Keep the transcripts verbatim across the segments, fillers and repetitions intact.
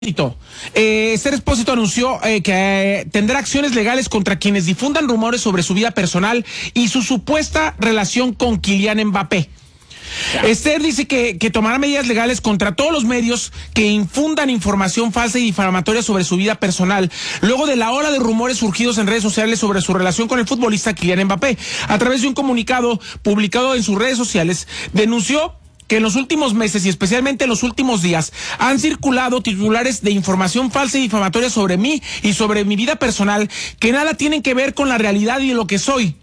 Eh, Esther Expósito anunció eh, que eh, tendrá acciones legales contra quienes difundan rumores sobre su vida personal y su supuesta relación con Kylian Mbappé. Ya. Esther dice que, que tomará medidas legales contra todos los medios que infundan información falsa y difamatoria sobre su vida personal, luego de la ola de rumores surgidos en redes sociales sobre su relación con el futbolista Kylian Mbappé. A través de un comunicado publicado en sus redes sociales, denunció que en los últimos meses y especialmente en los últimos días han circulado titulares de información falsa y difamatoria sobre mí y sobre mi vida personal que nada tienen que ver con la realidad y lo que soy.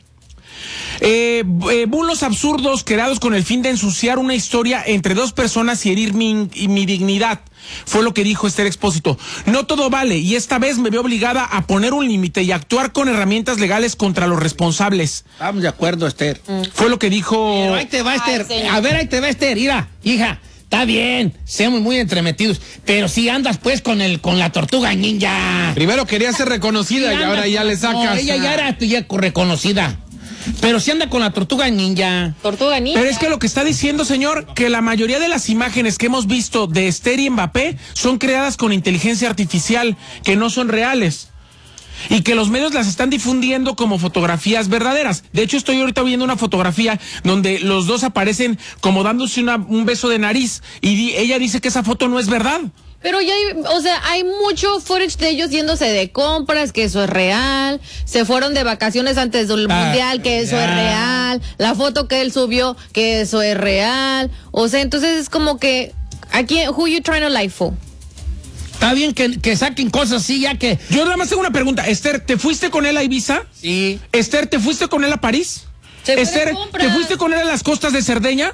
Eh, eh, bulos absurdos creados con el fin de ensuciar una historia entre dos personas y herir mi, y mi dignidad. Fue lo que dijo Esther Expósito. No todo vale y esta vez me veo obligada a poner un límite y actuar con herramientas legales contra los responsables. Estamos de acuerdo, Esther. Mm. Fue lo que dijo... Pero ahí te va, Esther. Ay, a ver, ahí te va, Esther. Mira, hija, está bien, seamos muy entremetidos, pero si andas pues con el con la tortuga ninja. Primero quería ser reconocida y ahora ya le sacas. No, ella ya era ya reconocida. Pero si anda con la tortuga ninja. Tortuga ninja. Pero es que lo que está diciendo, señor, que la mayoría de las imágenes que hemos visto de Esther y Mbappé son creadas con inteligencia artificial, que no son reales. Y que los medios las están difundiendo como fotografías verdaderas. De hecho, estoy ahorita viendo una fotografía donde los dos aparecen como dándose una, un beso de nariz. Y di, ella dice que esa foto no es verdad. Pero ya hay, o sea, hay mucho footage de ellos yéndose de compras, que eso es real. Se fueron de vacaciones antes del ah, mundial, que eso ya. es real. La foto que él subió, que eso es real. O sea, entonces es como que, aquí, who you trying to lie for? Está bien que, que saquen cosas así, ya que... Yo nada más tengo una pregunta. Esther, ¿te fuiste con él a Ibiza? Sí. Esther, ¿te fuiste con él a París? Se Esther, ¿te fuiste con él a las costas de Cerdeña?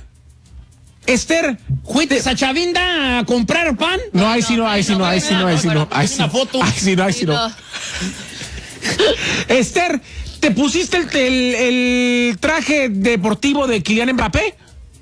Esther, ¿fuiste a Chavinda a comprar pan? No, ahí sí no, ahí sí no, ahí sí no, ahí sí no. Ahí sí no, ahí sí no. Esther, ¿te pusiste el, el, el traje deportivo de Kylian Mbappé?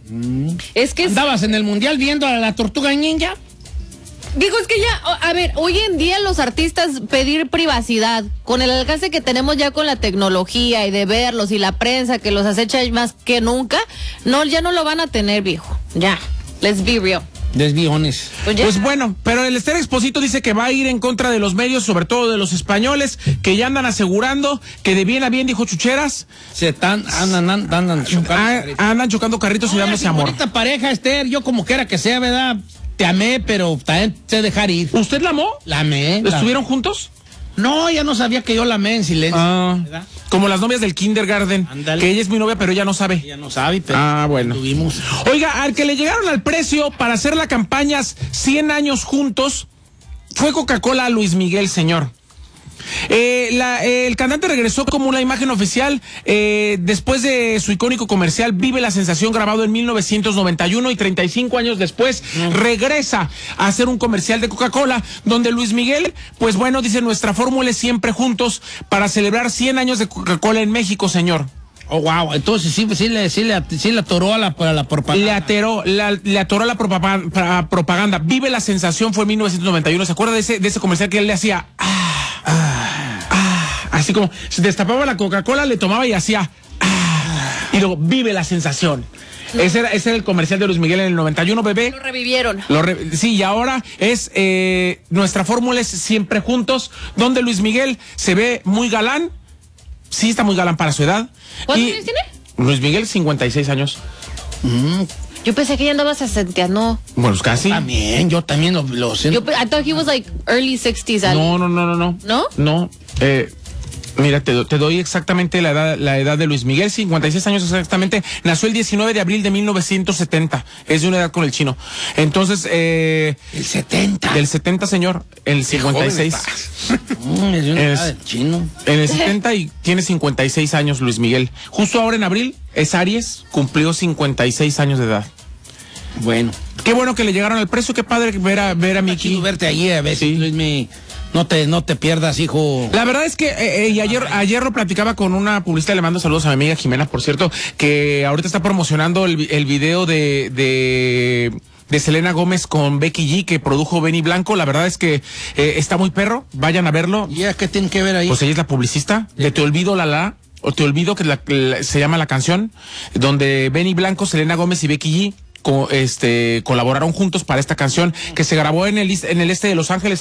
Es que... ¿Andabas en el mundial viendo a la tortuga ninja? Digo, es que ya, a ver, hoy en día los artistas pedir privacidad, con el alcance que tenemos ya con la tecnología y de verlos y la prensa que los acecha más que nunca, no, ya no lo van a tener, viejo. Ya, let's be real. Desviones. Pues, pues bueno, pero el Esther Expósito dice que va a ir en contra de los medios, sobre todo de los españoles, que ya andan asegurando que de bien a bien, dijo Chucheras, se están, andan, andan, andan chocando a, carritos. Andan chocando carritos no, y dándose amor. Esta pareja, Esther, yo como quiera que sea, ¿verdad? Te amé, pero también sé dejar ir. ¿Usted la amó? La amé. ¿Estuvieron la... juntos? No, ya no sabía que yo la amé en silencio. Ah, como las novias del kindergarten. Andale. Que ella es mi novia, pero ella no sabe. Ella no sabe, pero ah, bueno. Tuvimos. Oiga, al que le llegaron al precio para hacer la campaña cien años juntos fue Coca-Cola a Luis Miguel, señor. Eh, la, eh, el cantante regresó como una imagen oficial eh, después de su icónico comercial Vive la Sensación, grabado en mil novecientos noventa y uno, y treinta y cinco años después mm. regresa a hacer un comercial de Coca-Cola donde Luis Miguel, pues bueno, dice: nuestra fórmula es siempre juntos para celebrar cien años de Coca-Cola en México, señor. Oh, wow, entonces sí, sí, le, sí, le, sí le atoró a la, a la propaganda. Le atoró, la, le atoró la propaganda, propaganda. Vive la Sensación fue en mil novecientos noventa y uno. ¿Se acuerda de ese, de ese comercial que él le hacía? Ah, ah, ah, así como se destapaba la Coca-Cola, le tomaba y hacía ah, y luego Vive la Sensación. No. Ese, era, ese era el comercial de Luis Miguel en el noventa y uno, bebé. Lo revivieron. Lo re, sí, y ahora es eh, nuestra fórmula es siempre juntos, donde Luis Miguel se ve muy galán. Sí, está muy galán para su edad. ¿Cuántos años tiene? Luis Miguel, cincuenta y seis años. Mm. Yo pensé que ya andaba sesenta, no. Bueno, casi. Yo también, yo también lo, lo sé. Yo, I thought he was like early sixties. No, no, no, no, no. ¿No? No, eh... Mira, te, te doy exactamente la edad, la edad de Luis Miguel, cincuenta y seis años exactamente. Nació el diecinueve de abril de mil novecientos setenta. Es de una edad con el chino. Entonces, eh... El setenta. Del setenta, señor. El cincuenta y seis. Mm, es de una edad del chino. En el setenta y tiene cincuenta y seis años Luis Miguel. Justo ahora en abril es Aries, cumplió cincuenta y seis años de edad. Bueno. Qué bueno que le llegaron al precio, qué padre ver a, ver a Miki. Verte allí a ver si Luis me... No te, no te pierdas, hijo. La verdad es que eh, eh, y ayer, ayer lo platicaba con una publicista, le mando saludos a mi amiga Jimena, por cierto, que ahorita está promocionando el, el video de, de, de Selena Gómez con Becky G, que produjo Benny Blanco. La verdad es que eh, está muy perro, vayan a verlo. ¿Y yeah, qué tienen que ver ahí? Pues ella es la publicista de Te Olvido La La, o Te Olvido, que la, la, se llama la canción, donde Benny Blanco, Selena Gómez y Becky G co- este, colaboraron juntos para esta canción que se grabó en el, is- en el este de Los Ángeles.